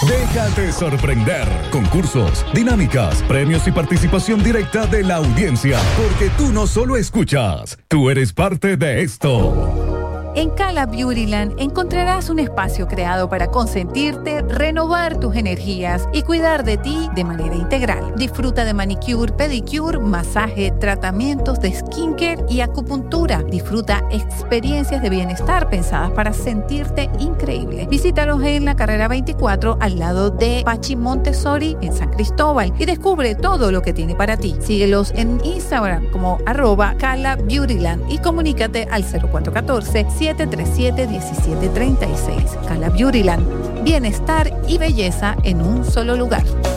Déjate sorprender. Concursos, dinámicas, premios y participación directa de la audiencia. Porque tú no solo escuchas, tú eres parte de esto. En Cala Beautyland encontrarás un espacio creado para consentirte, renovar tus energías y cuidar de ti de manera integral. Disfruta de manicure, pedicure, masaje, tratamientos de skincare y acupuntura. Disfruta experiencias de bienestar pensadas para sentirte increíble. Visítalos en la carrera 24 al lado de Pachi Montessori en San Cristóbal y descubre todo lo que tiene para ti. Síguelos en Instagram como @Cala Beautyland y comunícate al 0414-737-1736. Cala Beautyland, bienestar y belleza en un solo lugar.